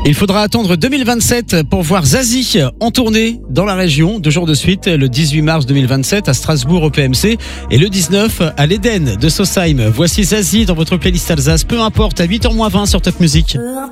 Il faudra attendre 2027 pour voir Zazie en tournée dans la région, 2 jours de suite, le 18 mars 2027 à Strasbourg au PMC et le 19 à l'Eden de Sausheim. Voici Zazie dans votre playlist Alsace, peu importe, à 8h20 sur Top Music.